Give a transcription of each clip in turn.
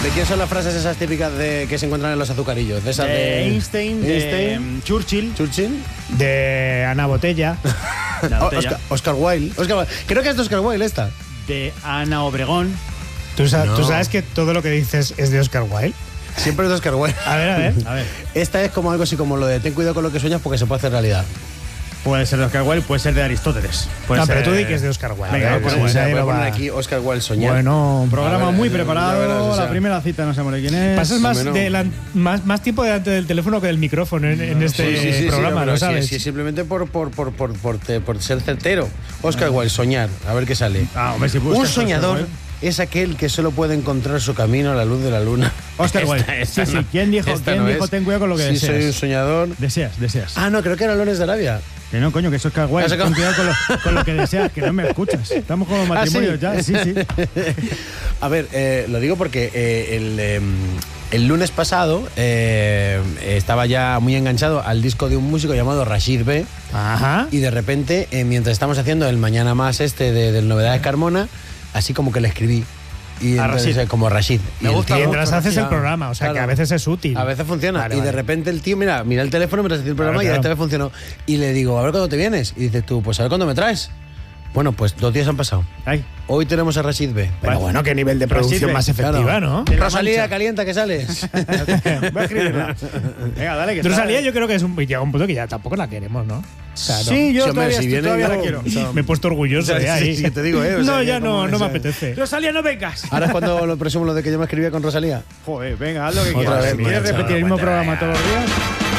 ¿De quién son las frases esas típicas de que se encuentran en los azucarillos? De esas de Einstein, de Churchill, de Ana Botella, Oscar Wilde. Creo que es de Oscar Wilde esta. de Ana Obregón. ¿Tú sabes que todo lo que dices es de Oscar Wilde? Siempre es de Oscar Wilde. A ver. Esta es como algo así como lo de ten cuidado con lo que sueñas porque se puede hacer realidad. Puede ser de Oscar Wilde, puede ser de Aristóteles. No, pero tú di que es de Oscar Wilde. Venga, Voy a poner aquí Oscar Wilde soñar. Bueno, Programa muy preparado. ya verás, o sea. La primera cita no sabemos de quién es. pasas más tiempo delante del teléfono que del micrófono en este programa, pero ¿no sabes? Sí, simplemente por ser certero. Oscar Wilde, soñar, a ver qué sale. Hombre, si buscas Un soñador Oscar es aquel que solo puede encontrar su camino a la luz de la luna. Oscar Wilde. Sí. ¿Quién dijo ten cuidado con lo que sí, deseas? soy un soñador. Deseas. Ah, no, creo que era Lones de Arabia. Que no, coño, que eso es Oscar Wilde. Ten cuidado con lo que deseas, que no me escuchas. Estamos con los matrimonios ya. Sí. A ver, lo digo porque el lunes pasado estaba ya muy enganchado al disco de un músico llamado Rashid B. Ajá. Y de repente, mientras estamos haciendo el Mañana Más del Novedades Carmona, así como que le escribí. Y a entonces, Rashid. Como Rashid. Me gusta mientras haces el programa, o sea Claro. que a veces es útil. A veces funciona. Vale, y de vale. repente el tío, mira el teléfono mientras hacía el programa Claro. y esta vez funcionó. Y le digo, a ver cuándo te vienes. Y dices tú, pues a ver cuándo me traes. Bueno, pues 2 días han pasado. Ay. Hoy tenemos a Rashid B. Pero bueno, qué nivel de producción Rashid, más efectiva, Claro. ¿no? De la Rosalía, Mancha. calienta que sales. Voy a escribirla. Venga, dale, que Rosalía yo creo que llega un punto que ya tampoco la queremos, ¿no? O sea, no. Sí, yo Sí, hombre, si viene, todavía yo- la quiero. o sea, Me he puesto orgulloso de ahí. Sí, te digo, o sea, no, que ya como no me ese- apetece. Rosalía, no vengas. Ahora es cuando lo presumo lo de que yo me escribía con Rosalía. Joder, venga, haz lo que Otra quieras. vez, ¿Quieres macho, repetir el mismo programa todos los días?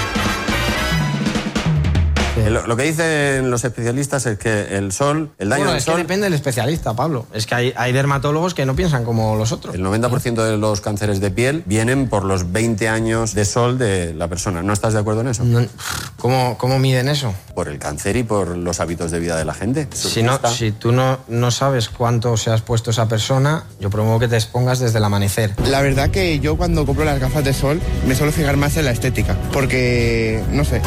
Lo que dicen los especialistas es que el sol, el daño Bueno, del es que sol, depende del especialista, Pablo. Es que hay dermatólogos que no piensan como los otros. el 90% de los cánceres de piel vienen por los 20 años de sol de la persona. ¿No estás de acuerdo en eso? No, ¿Cómo miden eso? Por el cáncer y por los hábitos de vida de la gente. Si tú no sabes cuánto se ha expuesto esa persona, yo promuevo que te expongas desde el amanecer. La verdad que yo cuando compro las gafas de sol me suelo fijar más en la estética, porque, no sé.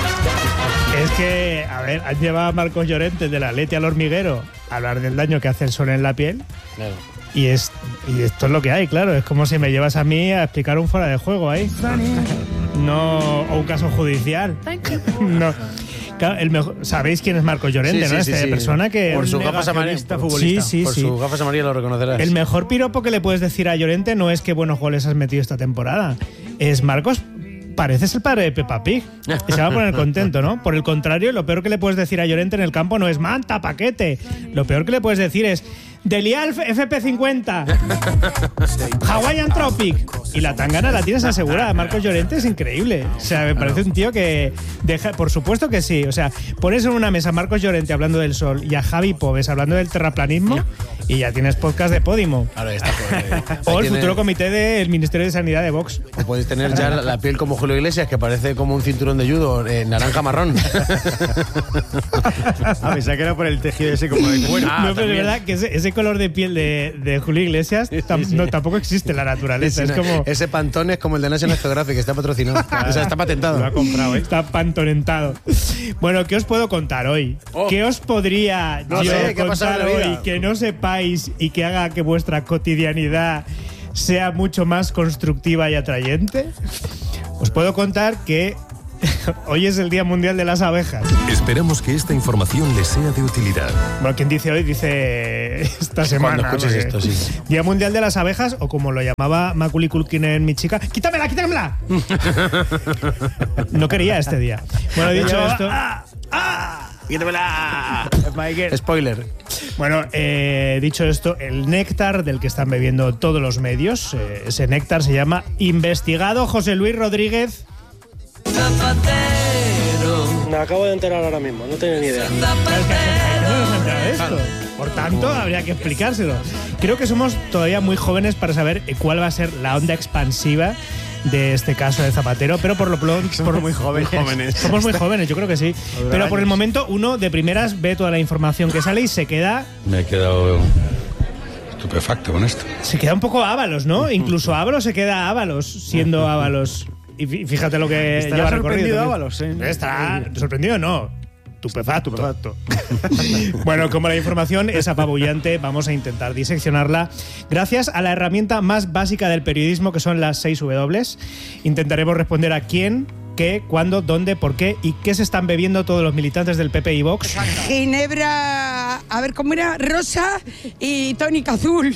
Es que, a ver, han llevado a Marcos Llorente de la Leti al hormiguero a hablar del daño que hace el sol en la piel. Claro. Y esto es lo que hay, claro. Es como si me llevas a mí a explicar un fuera de juego ahí. No, o un caso judicial. No. Claro, ¿sabéis quién es Marcos Llorente, no? Esta persona que... Por sus un gafas amarillas. negacionista futbolista. Sí. Por sus gafas amarillas lo reconocerás. El mejor piropo que le puedes decir a Llorente no es qué buenos goles has metido esta temporada. Es Marcos, pareces el padre de Peppa Pig. Y se va a poner contento, ¿no? Por el contrario, lo peor que le puedes decir a Llorente en el campo no es manta, paquete. Lo peor que le puedes decir es Delialf FP50, Hawaiian Tropic. Y la tangana la tienes asegurada. Marcos Llorente es increíble. O sea, me parece un tío que deja... Por supuesto que sí. O sea, pones en una mesa a Marcos Llorente hablando del sol y a Javi Pobes hablando del terraplanismo y ya tienes podcast de Podimo. Ahora está. O el futuro comité del Ministerio de Sanidad de Vox. O puedes tener ya la piel como Julio Iglesias, que parece como un cinturón de judo, naranja marrón. Pensaba que era por el tejido ese como de cuero. No, pero es verdad que ese color de piel de Julio Iglesias tampoco existe en la naturaleza. Es como... Ese Pantone es como el de National Geographic, está patrocinado. O sea, está patentado. Lo ha comprado, ¿eh? Está pantonentado. Bueno, ¿qué os puedo contar hoy? ¿Qué os podría No yo sé, ¿qué ha pasado contar en la hoy vida? que no sepáis y que haga que vuestra cotidianidad sea mucho más constructiva y atrayente? Os puedo contar que hoy es el Día Mundial de las Abejas. Esperamos que esta información les sea de utilidad. Bueno, quien dice hoy dice esta semana. Cuando escuches porque esto, sí. Día Mundial de las Abejas, o como lo llamaba Macaulay Culkin en Mi Chica. ¡Quítamela, quítamela! No quería este día. Bueno, dicho esto... ¡Quítamela! Spoiler. Bueno, dicho esto, el néctar del que están bebiendo todos los medios, ese néctar se llama Investigado José Luis Rodríguez. Me acabo de enterar ahora mismo, no tenía ni idea. Por tanto, habría que explicárselo. Creo que somos todavía muy jóvenes para saber cuál va a ser la onda expansiva de este caso de Zapatero, pero por lo pronto... Somos muy jóvenes. Somos muy jóvenes, yo creo que sí. Pero por el momento uno de primeras ve toda la información que sale y se queda... Me he quedado estupefacto con esto. Se queda un poco Ábalos, ¿no? Incluso Ábalos se queda Ábalos, siendo Ábalos. Y fíjate lo que Estará lleva sorprendido recorrido. Ábalos, ¿eh? Estará sorprendido, no. Estupefacto. Bueno, como la información es apabullante, vamos a intentar diseccionarla gracias a la herramienta más básica del periodismo, que son las 6 W. Intentaremos responder a quién, qué, cuándo, dónde, por qué y qué se están bebiendo todos los militantes del PP y Vox. Ginebra, a ver cómo era, rosa y tónica azul.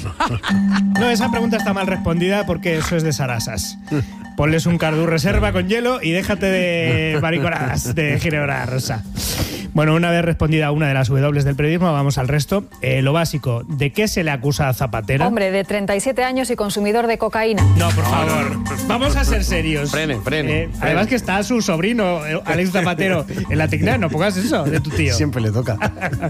No, esa pregunta está mal respondida porque eso es de sarasas. Ponles un Cardú reserva con hielo y déjate de mariconadas de Ginebra rosa. Bueno, una vez respondida una de las W del periodismo, vamos al resto. Lo básico, ¿de qué se le acusa a Zapatero? Hombre, de 37 años y consumidor de cocaína. No, por favor. Vamos a ser serios. Frene. Además que está su sobrino, Alex Zapatero, en la tecla. No pongas eso de tu tío. Siempre le toca.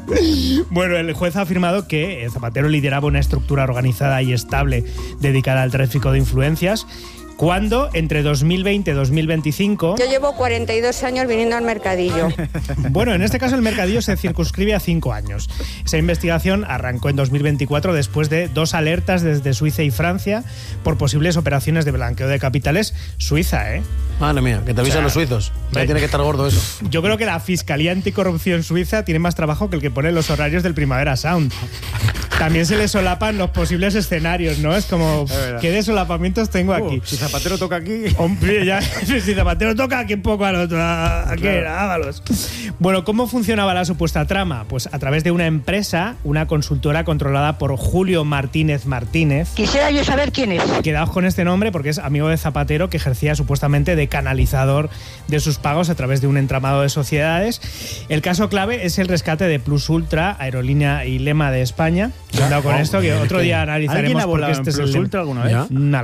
Bueno, el juez ha afirmado que Zapatero lideraba una estructura organizada y estable dedicada al tráfico de influencias. ¿Cuándo? Entre 2020 y 2025. Yo llevo 42 años viniendo al mercadillo. Bueno, en este caso el mercadillo se circunscribe a 5 años. Esa investigación arrancó en 2024 después de 2 alertas desde Suiza y Francia por posibles operaciones de blanqueo de capitales. Suiza, ¿eh? Madre mía, que te avisan los suizos. Ya tiene que estar gordo eso. Yo creo que la Fiscalía Anticorrupción Suiza tiene más trabajo que el que pone los horarios del Primavera Sound. También se le solapan los posibles escenarios, ¿no? Es como, ¿qué de solapamientos tengo aquí? Si Zapatero toca aquí... Hombre, ya, si Zapatero toca aquí un poco al otro, ¿a qué? Ábalos. Bueno, ¿cómo funcionaba la supuesta trama? Pues a través de una empresa, una consultora controlada por Julio Martínez Martínez. Quisiera yo saber quién es. Quedaos con este nombre porque es amigo de Zapatero, que ejercía supuestamente de canalizador de sus pagos a través de un entramado de sociedades. El caso clave es el rescate de Plus Ultra, aerolínea y lema de España. Cuidado con esto, que otro día analizaremos porque este es el Plus Ultra alguna vez.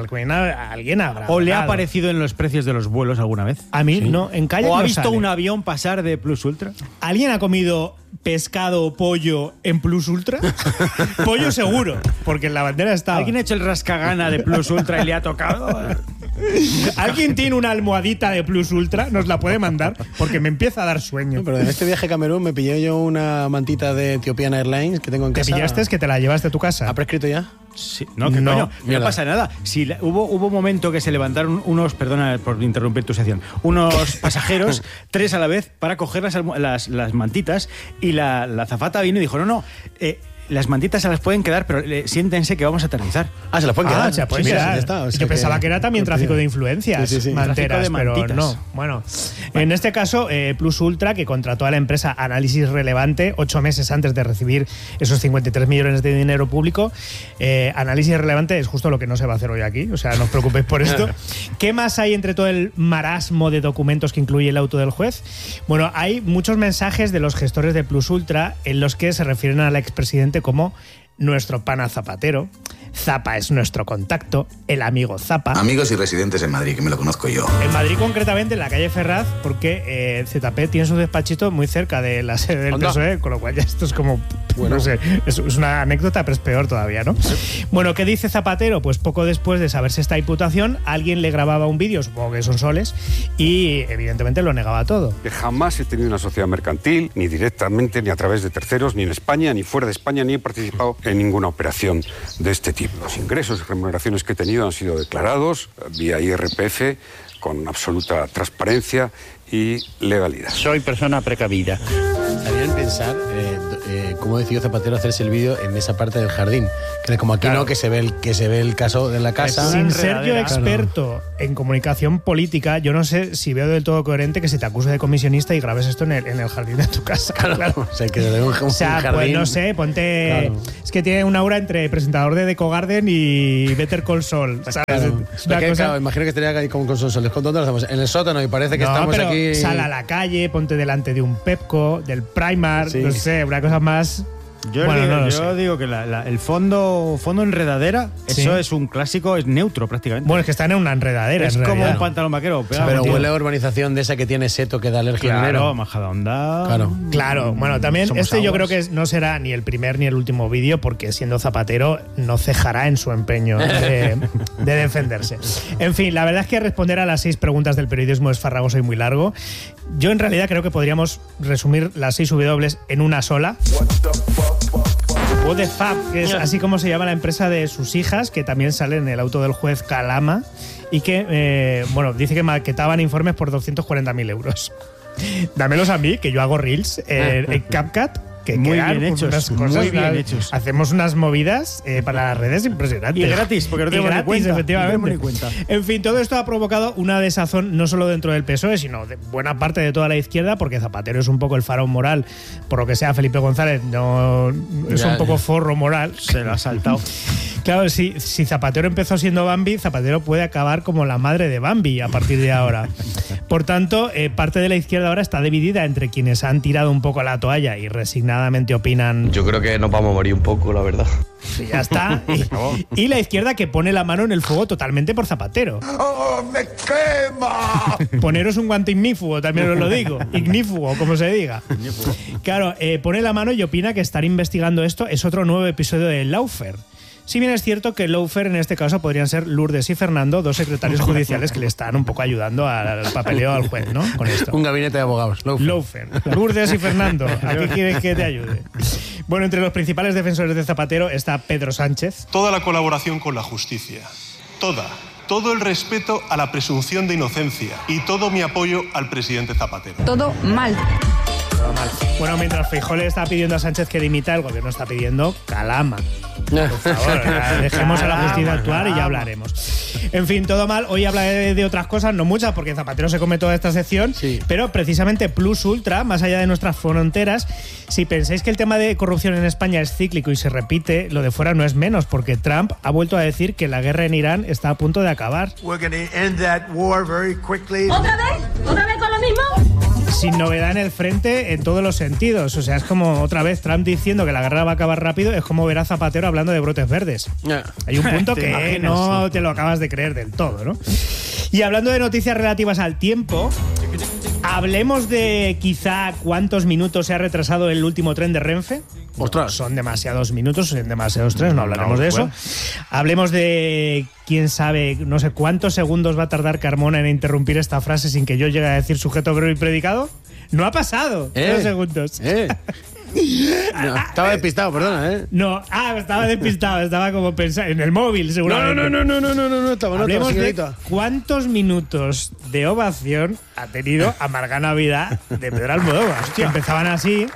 Alguien habrá. ¿O le ha aparecido en los precios de los vuelos alguna vez? A mí no, en calle ¿O ha no visto sale. un avión pasar de Plus Ultra? ¿Alguien ha comido pescado o pollo en Plus Ultra? Pollo seguro, porque en la bandera estaba. ¿Alguien ha hecho el rascagana de Plus Ultra y le ha tocado? ¿Alguien tiene una almohadita de Plus Ultra? Nos la puede mandar, porque me empieza a dar sueño. No, pero en este viaje a Camerún me pillé yo una mantita de Ethiopian Airlines que tengo en casa. ¿Te pillaste? ¿Que te la llevaste a tu casa? ¿Ha prescrito ya? Sí, no, que coño, no pasa nada. Si hubo un momento que se levantaron unos, perdona por interrumpir tu sección, unos pasajeros, 3 a la vez, para coger las mantitas, y la azafata vino y dijo, no, las mantitas se las pueden quedar, pero siéntense que vamos a aterrizar. Ah, se las pueden quedar. Se las pueden quedar. Está, o sea yo pensaba que era también tráfico de influencias, sí. manteras, Tráfico de pero mantitas. no. Bueno, en este caso, Plus Ultra, que contrató a la empresa Análisis Relevante 8 meses antes de recibir esos 53 millones de dinero público. Análisis Relevante es justo lo que no se va a hacer hoy aquí, o sea, no os preocupéis por esto. ¿Qué más hay entre todo el marasmo de documentos que incluye el auto del juez? Bueno, hay muchos mensajes de los gestores de Plus Ultra en los que se refieren al expresidente como nuestro pana Zapatero. Zapa es nuestro contacto, el amigo Zapa. Amigos y residentes en Madrid, que me lo conozco yo. En Madrid, concretamente, en la calle Ferraz, porque ZP tiene su despachito muy cerca de la sede del PSOE, con lo cual ya esto es como, bueno, no sé, es una anécdota, pero es peor todavía, ¿no? Bueno, ¿qué dice Zapatero? Pues poco después de saberse esta imputación, alguien le grababa un vídeo, supongo que son soles, y evidentemente lo negaba todo. Que jamás he tenido una sociedad mercantil, ni directamente, ni a través de terceros, ni en España, ni fuera de España, ni he participado en ninguna operación de este tipo. Los ingresos y remuneraciones que he tenido han sido declarados vía IRPF con absoluta transparencia y legalidad. Soy persona precavida. Estaría en pensar cómo decidió Zapatero hacerse el vídeo en esa parte del jardín. Que como aquí claro. No, que se ve el caso de la casa. Sin ser yo experto en comunicación política, yo no sé si veo del todo coherente que se te acuse de comisionista y grabes esto en el jardín de tu casa. Claro. O sea, que se ve un jardín. Pues no sé, ponte... Claro. Es que tiene una aura entre presentador de The Garden y Better Call Saul, ¿sabes? Claro. Claro, imagino que estaría ahí con Sol. ¿Dónde lo hacemos? En el sótano y parece que estamos aquí... Sal a la calle, ponte delante de un Pepco, del Primark, no sé, una cosa más... Yo digo que el fondo enredadera, sí. Eso es un clásico, es neutro prácticamente. Bueno, es que está en una enredadera. Es como un pantalón vaquero. Pero huele a urbanización de esa que tiene seto que da alergia. Claro, Majadahonda. Claro. Bueno, también yo creo que no será ni el primer ni el último vídeo, porque siendo Zapatero no cejará en su empeño de defenderse. En fin, la verdad es que responder a las 6 preguntas del periodismo es farragoso y muy largo. Yo en realidad creo que podríamos resumir las 6 W en una sola. What the fuck, que es así como se llama la empresa de sus hijas, que también sale en el auto del juez Calama, y que, dice que maquetaban informes por 240.000 euros. Dámelos a mí, que yo hago reels en CapCut. Que muy quedan bien hechos, unas cosas, muy bien hechos. Hacemos unas movidas para las redes impresionantes. Y gratis, porque no tenemos ni cuenta. Efectivamente. En fin, todo esto ha provocado una desazón no solo dentro del PSOE, sino de buena parte de toda la izquierda, porque Zapatero es un poco el faraón moral. Por lo que sea, Felipe González no es un poco forro moral. Se lo ha saltado. Claro, si Zapatero empezó siendo Bambi, Zapatero puede acabar como la madre de Bambi a partir de ahora. Por tanto, parte de la izquierda ahora está dividida entre quienes han tirado un poco la toalla y resignadamente opinan. Yo creo que nos vamos a morir un poco, la verdad. Sí, ya está. Y la izquierda que pone la mano en el fuego totalmente por Zapatero. ¡Oh, me quema! Poneros un guante ignífugo, también os lo digo. Ignífugo, como se diga. Claro, pone la mano y opina que estar investigando esto es otro nuevo episodio de Lawfare. Si bien es cierto que Lawfare en este caso podrían ser Lourdes y Fernando, dos secretarios judiciales que le están un poco ayudando al papeleo al juez, ¿no? Con esto. Un gabinete de abogados. Lawfare. Lourdes y Fernando, ¿a qué quieres que te ayude? Bueno, entre los principales defensores de Zapatero está Pedro Sánchez. Toda la colaboración con la justicia. Todo el respeto a la presunción de inocencia y todo mi apoyo al presidente Zapatero. Todo mal. Bueno, mientras Feijóo le está pidiendo a Sánchez que dimita, el gobierno está pidiendo calama. Por favor, dejemos a la justicia actuar y ya hablaremos. En fin, todo mal. Hoy hablaré de otras cosas, no muchas, porque Zapatero se come toda esta sección, pero precisamente Plus Ultra, más allá de nuestras fronteras. Si pensáis que el tema de corrupción en España es cíclico y se repite, lo de fuera no es menos, porque Trump ha vuelto a decir que la guerra en Irán está a punto de acabar. ¿Otra vez con lo mismo? Sin novedad en el frente en todos los sentidos. O sea, es como otra vez Trump diciendo que la guerra va a acabar rápido, es como ver a Zapatero hablando de brotes verdes. Hay un punto que no te lo acabas de creer del todo, ¿no? Y hablando de noticias relativas al tiempo, hablemos de quizá cuántos minutos se ha retrasado el último tren de Renfe. Ostras. Son demasiados minutos, son demasiados trenes, no hablaremos de eso. Hablemos de, quién sabe, no sé cuántos segundos va a tardar Carmona en interrumpir esta frase sin que yo llegue a decir sujeto, verbo y predicado. No ha pasado. 2 segundos. No, estaba despistado, perdona, ¿eh? No, estaba despistado, estaba como pensando en el móvil, seguramente. No, estaba. Hablemos de cuántos minutos de ovación ha tenido Amarga Navidad de Pedro Almodóvar. Que empezaban así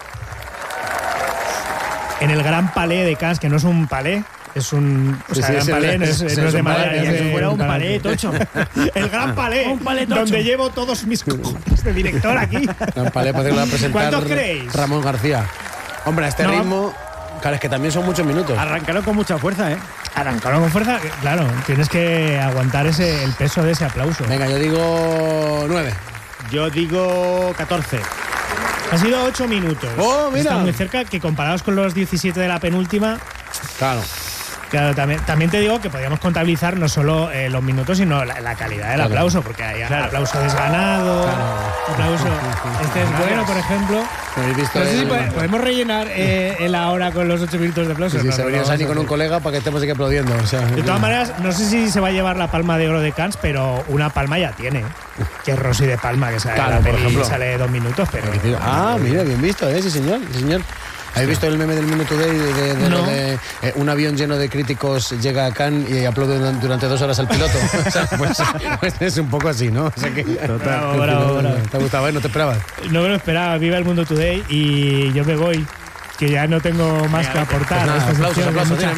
en el Gran Palais de Cannes, que no es un palais. Es un. O sea, Gran Palais no es de madera. Es fuera un palais, tocho. El Gran Palais. Un palais tocho. Donde llevo todos mis cojones de director aquí. Gran Palais, parece que lo va a presentar. ¿Cuántos creéis? Ramón García. Hombre, a este ritmo. Claro, es que también son muchos minutos. Arrancaron con mucha fuerza, ¿eh? Arrancaron con fuerza, claro. Tienes que aguantar el peso de ese aplauso. Venga, yo digo 9. Yo digo 14. Ha sido 8 minutos. ¡Oh, mira! Está muy cerca, que comparados con los 17 de la penúltima. Claro. Claro, también te digo que podríamos contabilizar no solo los minutos, sino la calidad del aplauso, porque hay aplauso desganado, aplauso. Este es bueno, por ejemplo. No sé si podemos rellenar la hora con los 8 minutos de aplauso. Sí, se venía Sani con un colega para que estemos aquí aplaudiendo. O sea, de todas maneras, no sé si se va a llevar la palma de oro de Cannes, pero una palma ya tiene. Que es Rosy de Palma, que sale la peli, sale 2 minutos, pero. Mira, bien visto, sí, señor. Sí, señor. ¿Habéis visto el meme del Minuto Day de un avión lleno de críticos llega a Cannes y aplaude durante 2 horas al piloto? O sea, pues es un poco así, ¿no? O sea que, bravo. ¿Te ha gustado? ¿No te esperabas? No me lo esperaba. Viva el Mundo Today y yo me voy, que ya no tengo más que aportar. Pues aplausos, mira.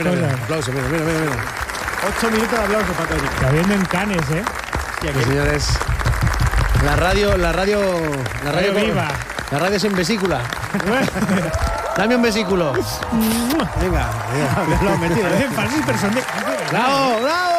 8 minutos de aplauso para todos. Está viendo en Cannes, ¿eh? Pues, señores, la radio viva. La radio sin vesícula. Dame un vesículo. Venga, lo he metido. Bravo.